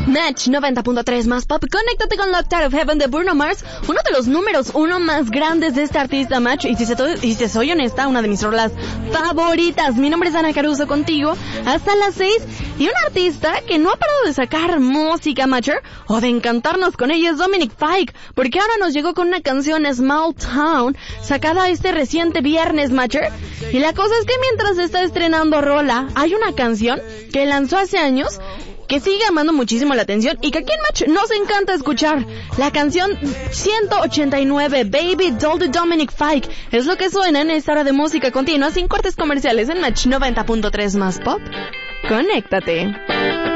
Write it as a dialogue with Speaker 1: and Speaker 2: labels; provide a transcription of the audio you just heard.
Speaker 1: Match 90.3 más pop. Conéctate con Locked Out of Heaven de Bruno Mars, uno de los números uno más grandes de este artista, Match. Y si te soy honesta, una de mis rolas favoritas. Mi nombre es Ana Caruso, contigo hasta las 6. Y un artista que no ha parado de sacar música, Matcher, o de encantarnos con ella, es Dominic Fike, porque ahora nos llegó con una canción, Small Town, sacada este reciente viernes, Matcher. Y la cosa es que mientras se está estrenando rola, hay una canción que lanzó hace años que sigue llamando muchísimo la atención y que aquí en Match nos encanta escuchar. La canción 189, Baby Doll de Dominic Fike, es lo que suena en esta hora de música continua sin cortes comerciales en Match 90.3 más pop. Conéctate.